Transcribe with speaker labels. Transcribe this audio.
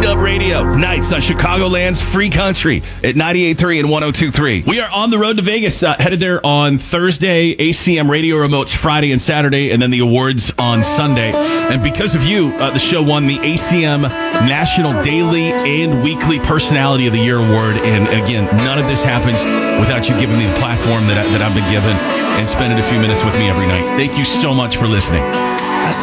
Speaker 1: C-Dub Radio. Nights on Chicagoland's Free Country at 98.3 and 102.3.
Speaker 2: We are on the road to Vegas, headed there on Thursday, ACM Radio Remotes Friday and Saturday, and then the awards on Sunday. And because of you, the show won the ACM National Daily and Weekly Personality of the Year Award. And again, none of this happens without you giving me the platform that I've been given and spending a few minutes with me every night. Thank you so much for listening.